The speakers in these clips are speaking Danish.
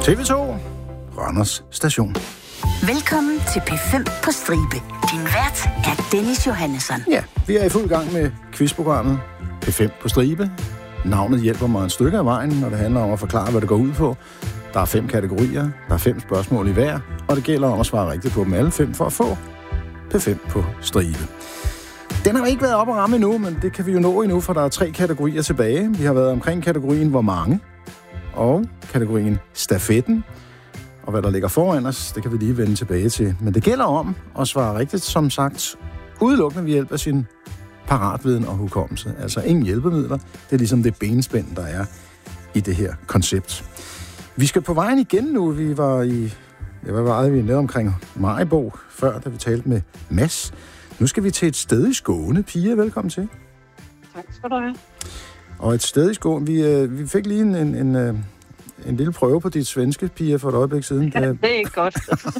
TV2, Randers Station. Velkommen til P5 på stribe. Din vært er Dennis Johannesson. Ja, vi er i fuld gang med quizprogrammet P5 på stribe. Navnet hjælper mig et stykke af vejen, når det handler om at forklare, hvad det går ud på. Der er 5 kategorier, der er 5 spørgsmål i hver, og det gælder om at svare rigtigt på dem alle 5 for at få P5 på stribe. Den har ikke været op at ramme endnu, men det kan vi jo nå endnu, for der er 3 kategorier tilbage. Vi har været omkring kategorien hvor mange, og kategorien stafetten. Og hvad der ligger foran os, det kan vi lige vende tilbage til. Men det gælder om at svare rigtigt, som sagt, udelukkende ved hjælp af sin paratviden og hukommelse. Altså ingen hjælpemidler. Det er ligesom det benspænd, der er i det her koncept. Vi skal på vejen igen nu. Vi var i... Ja, hvad var det? Vi lavede omkring Maribo før, da vi talte med Mads. Nu skal vi til et sted i Skåne. Pia, velkommen til. Tak skal du have. Og et sted i Skåne. Vi fik lige en lille prøve på dit svenske, Pia, for et øjeblik siden. Ja, det er ikke godt.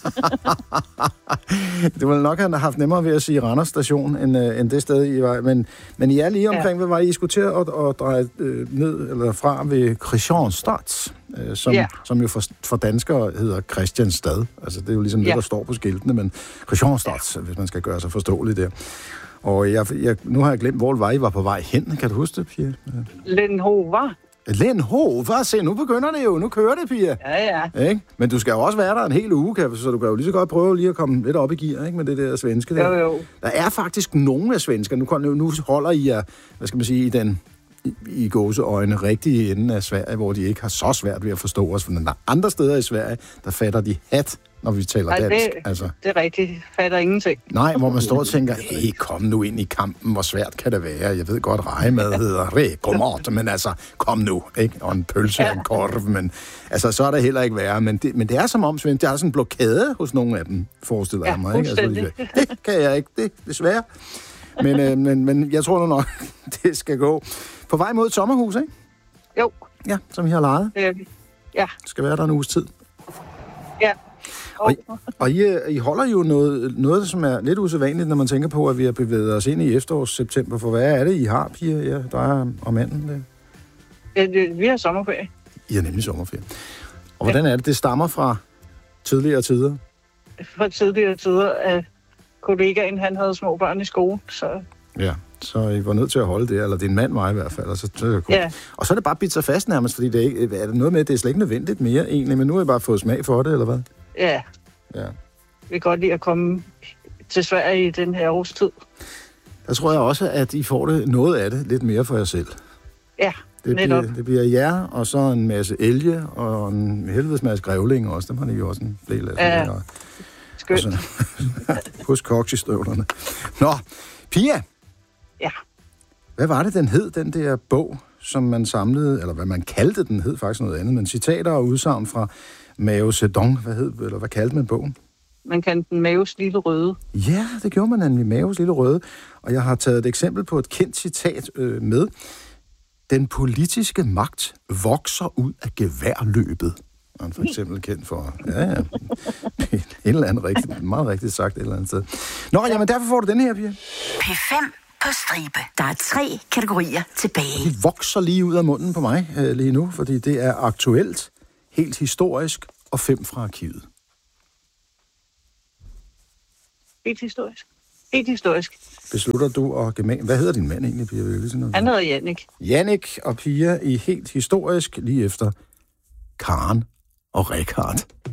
Det ville nok have haft nemmere ved at sige Randers Station, end det sted, I var. Men I er lige omkring, hvad var I skulle til at dreje ned eller fra ved Kristianstad, som jo for danskere hedder Christianstad. Altså, det er jo ligesom det, der står på skiltene, men Kristianstad, hvis man skal gøre sig forståeligt der. Og nu har jeg glemt, hvor I var på vej hen. Kan du huske det, Pia? Lenhova. Lenhova, se, nu begynder det jo. Nu kører det, Pia. Ja. Ikke? Men du skal jo også være der en hel uge, så du kan jo lige så godt prøve lige at komme lidt op i gear, ikke, med det der svenske der. Jo. Der er faktisk nogle af svensker. Nu holder I jer, hvad skal man sige, i gåseøjne rigtige ende af Sverige, hvor de ikke har så svært ved at forstå os. For der er andre steder i Sverige, der fatter de hat, når vi taler dansk. Det er rigtigt. Fatter ingenting. Nej, hvor man står og tænker, hey, kom nu ind i kampen, hvor svært kan det være? Jeg ved godt, rejemad hedder rekomort, men altså, kom nu, ikke? Og en pølse og en korv, men altså, så er det heller ikke værre. Men det er som om, Svend, der er sådan en blokade hos nogle af dem, forestiller jeg mig. Ikke? Altså, det kan jeg ikke, det desværre. Men jeg tror nu nok, det skal gå. På vej mod et sommerhus, ikke? Jo. Ja, som I har lejet. Ja. Det skal være der en uges tid. Ja. Og I holder jo noget, som er lidt usædvanligt, når man tænker på, at vi har bevæget os ind i efterårs-september. For hvad er det, I har, Pia, dig og manden? Vi har sommerferie. I har nemlig sommerferie. Og hvordan er det? Det stammer fra tidligere tider? Fra tidligere tider, at kollegaen, han havde små børn i skole, så... Ja, så I var nødt til at holde det, eller din mand var i hvert fald. Og så er det bare bidt sig fast nærmest, fordi er det noget med, at det er slet ikke nødvendigt mere egentlig, men nu har I bare fået smag for det, eller hvad? Ja. Vi kan godt lide at komme til Sverige i den her års tid. Der tror jeg også, at I får det noget af det lidt mere for jer selv. Ja, det bliver jer, og så en masse elge, og en helvedes masse grævling også. Dem har I jo også en del af. Ja, skønt. Husk koks i støvlerne. Nå, Pia! Ja. Hvad var det, den hed, den der bog, som man samlede, eller hvad man kaldte den, hed faktisk noget andet, men citater og udsagn fra Mao Zedong, hvad kaldte man bogen? Man kaldte den Maos Lille Røde. Ja, det gjorde man nemlig, Maos Lille Røde. Og jeg har taget et eksempel på et kendt citat med. Den politiske magt vokser ud af geværløbet. Han for eksempel kendt for, et eller andet rigtigt, meget rigtigt sagt et eller andet sted. Nå, jamen derfor får du den her, Pia. P5 på stribe. Der er 3 kategorier tilbage. De vokser lige ud af munden på mig lige nu, fordi det er aktuelt, helt historisk og 5 fra arkivet. Helt historisk. Beslutter du at gemæne... Hvad hedder din mand egentlig, Pia? Han hedder Jannik. Jannik og Pia i helt historisk lige efter Karen og Richard.